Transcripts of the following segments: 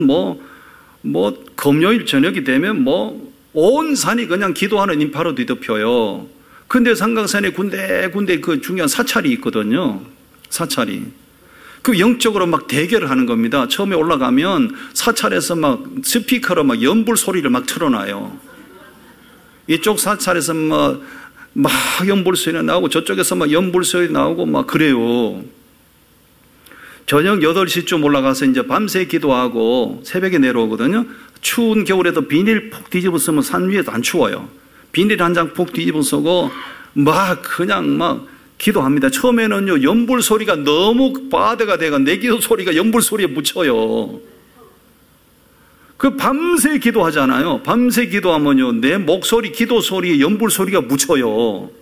금요일 저녁이 되면 온 산이 그냥 기도하는 인파로 뒤덮여요. 근데 삼강산에 군데 그 중요한 사찰이 있거든요. 사찰이. 그 영적으로 막 대결을 하는 겁니다. 처음에 올라가면 사찰에서 막 스피커로 막 연불 소리를 막 틀어놔요. 이쪽 사찰에서 막 연불 소리 나오고 저쪽에서 막 연불 소리 나오고 막 그래요. 저녁 8시쯤 올라가서 이제 밤새 기도하고 새벽에 내려오거든요. 추운 겨울에도 비닐 푹 뒤집어 쓰면 산 위에도 안 추워요. 비닐 한 장 푹 뒤집어 쓰고 그냥 기도합니다. 처음에는요, 연불 소리가 너무 바대가 돼가 내 기도 소리가 연불 소리에 묻혀요. 그 밤새 기도하잖아요. 밤새 기도하면요, 내 목소리, 기도 소리에 연불 소리가 묻혀요.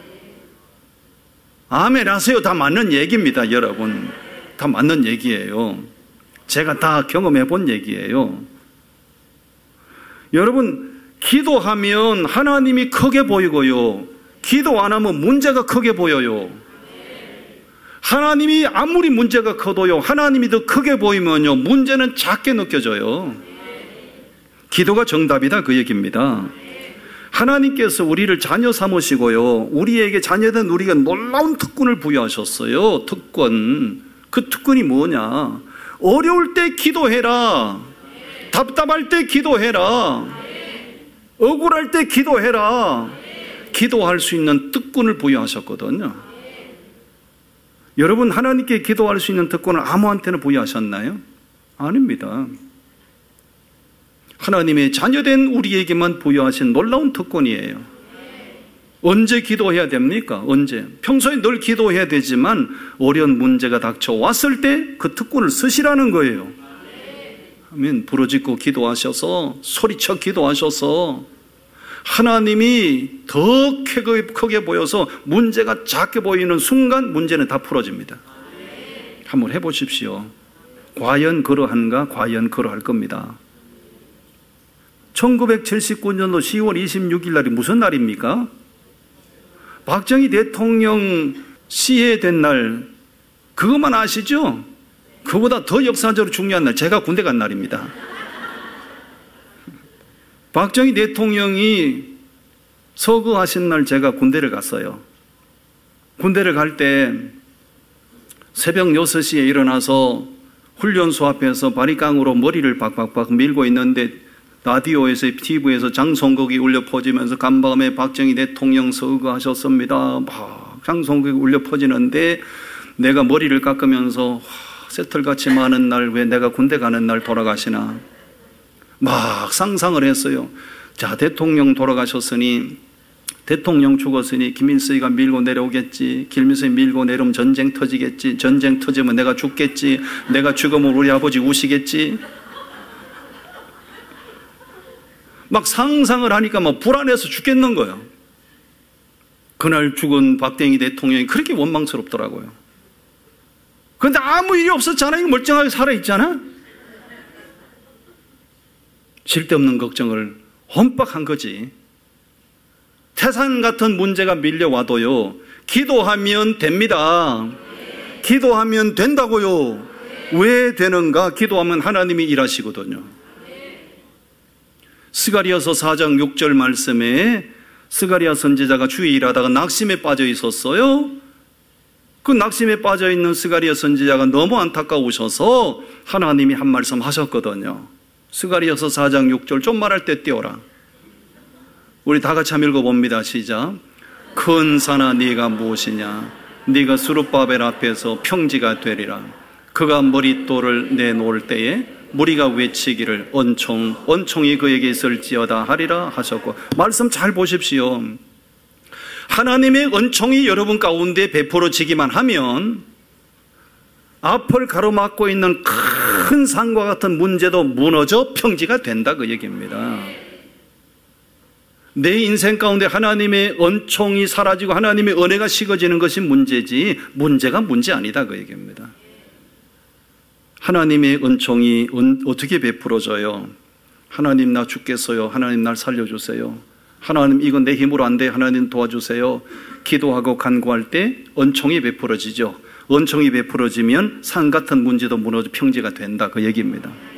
아멘 하세요. 다 맞는 얘기입니다, 여러분. 다 맞는 얘기예요. 제가 다 경험해 본 얘기예요. 여러분, 기도하면 하나님이 크게 보이고요. 기도 안 하면 문제가 크게 보여요. 하나님이 아무리 문제가 커도요, 하나님이 더 크게 보이면요, 문제는 작게 느껴져요. 기도가 정답이다, 그 얘기입니다. 하나님께서 우리를 자녀 삼으시고요, 우리에게 자녀된 우리가 놀라운 특권을 부여하셨어요. 특권. 그 특권이 뭐냐? 어려울 때 기도해라. 답답할 때 기도해라. 억울할 때 기도해라. 기도할 수 있는 특권을 부여하셨거든요. 여러분, 하나님께 기도할 수 있는 특권을 아무한테나 부여하셨나요? 아닙니다. 하나님의 자녀된 우리에게만 부여하신 놀라운 특권이에요. 언제 기도해야 됩니까? 언제? 평소에 늘 기도해야 되지만 어려운 문제가 닥쳐왔을 때 그 특권을 쓰시라는 거예요. 아멘. 부르짖고 기도하셔서, 소리쳐 기도하셔서 하나님이 더 크게 보여서 문제가 작게 보이는 순간 문제는 다 풀어집니다. 한번 해보십시오. 과연 그러한가? 과연 그러할 겁니다. 1979년도 10월 26일 날이 무슨 날입니까? 박정희 대통령 시해된 날, 그것만 아시죠? 그보다 더 역사적으로 중요한 날, 제가 군대 간 날입니다. 박정희 대통령이 서거하신 날 제가 군대를 갔어요. 군대를 갈 때 새벽 6시에 일어나서 훈련소 앞에서 바리깡으로 머리를 박박박 밀고 있는데 라디오에서, TV에서 장송곡이 울려 퍼지면서 간밤에 박정희 대통령 서거하셨습니다. 막 장송곡이 울려 퍼지는데 내가 머리를 깎으면서 새털같이 많은 날, 왜 내가 군대 가는 날 돌아가시나 막 상상을 했어요. 자, 대통령 돌아가셨으니, 대통령 죽었으니 김일성이가 밀고 내려오겠지. 김일성이 밀고 내려오면 전쟁 터지겠지. 전쟁 터지면 내가 죽겠지. 내가 죽으면 우리 아버지 우시겠지. 막 상상을 하니까 막 불안해서 죽겠는 거예요. 그날 죽은 박정희 대통령이 그렇게 원망스럽더라고요. 그런데 아무 일이 없었잖아요. 멀쩡하게 살아있잖아. 쓸데없는 걱정을 험박한 거지. 태산 같은 문제가 밀려와도요, 기도하면 됩니다. 기도하면 된다고요. 왜 되는가? 기도하면 하나님이 일하시거든요. 스가랴서 4장 6절 말씀에 스가랴 선지자가 주에 일하다가 낙심에 빠져 있었어요. 그 낙심에 빠져 있는 스가랴 선지자가 너무 안타까우셔서 하나님이 한 말씀 하셨거든요. 스가랴서 4장 6절, 좀 말할 때 띄워라. 우리 다 같이 한번 읽어봅니다. 시작. 큰 산아 네가 무엇이냐? 네가 스룹바벨 앞에서 평지가 되리라. 그가 머릿돌을 내놓을 때에 무리가 외치기를 언총이 그에게 있을지어다 하리라 하셨고, 말씀 잘 보십시오. 하나님의 언총이 여러분 가운데 베풀어지기만 하면 앞을 가로막고 있는 큰 산과 같은 문제도 무너져 평지가 된다, 그 얘기입니다. 내 인생 가운데 하나님의 언총이 사라지고 하나님의 은혜가 식어지는 것이 문제지, 문제가 문제 아니다, 그 얘기입니다. 하나님의 은총이 어떻게 베풀어져요? 하나님 나 죽겠어요. 하나님 날 살려주세요. 하나님 이건 내 힘으로 안 돼. 하나님 도와주세요. 기도하고 간구할 때 은총이 베풀어지죠. 은총이 베풀어지면 산 같은 문제도 무너져 평지가 된다, 그 얘기입니다.